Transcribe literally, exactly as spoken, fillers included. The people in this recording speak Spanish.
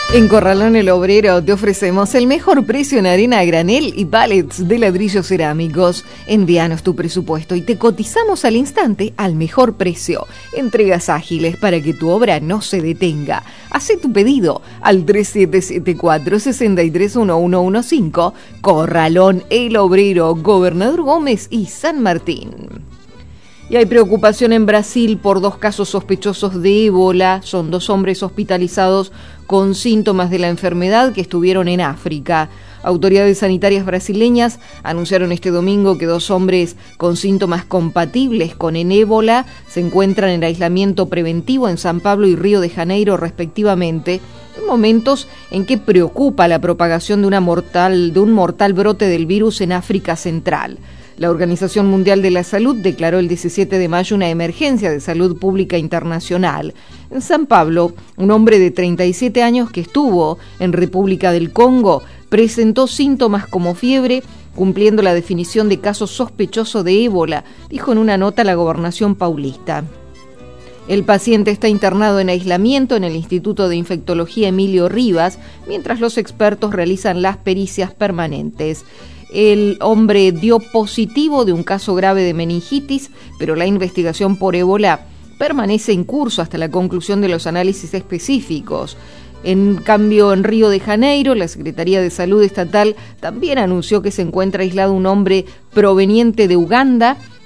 En Corralón El Obrero te ofrecemos el mejor precio en arena a granel y pallets de ladrillos cerámicos. Envíanos tu presupuesto y te cotizamos al instante al mejor precio. Entregas ágiles para que tu obra no se detenga. Hacé tu pedido al tres siete siete cuatro, seis tres uno uno uno cinco. Corralón El Obrero, Gobernador Gómez y San Martín. Y hay preocupación en Brasil por dos casos sospechosos de ébola. Son dos hombres hospitalizados con síntomas de la enfermedad que estuvieron en África. Autoridades sanitarias brasileñas anunciaron este domingo que dos hombres con síntomas compatibles con el ébola se encuentran en aislamiento preventivo en San Pablo y Río de Janeiro, respectivamente, en momentos en que preocupa la propagación de, una mortal, de un mortal brote del virus en África Central. La Organización Mundial de la Salud declaró el diecisiete de mayo una emergencia de salud pública internacional. En San Pablo, un hombre de treinta y siete años que estuvo en República del Congo presentó síntomas como fiebre, cumpliendo la definición de caso sospechoso de ébola, dijo en una nota la Gobernación paulista. El paciente está internado en aislamiento en el Instituto de Infectología Emilio Rivas, mientras los expertos realizan las pericias permanentes. El hombre dio positivo de un caso grave de meningitis, pero la investigación por ébola permanece en curso hasta la conclusión de los análisis específicos. En cambio, en Río de Janeiro, la Secretaría de Salud Estatal también anunció que se encuentra aislado un hombre proveniente de Uganda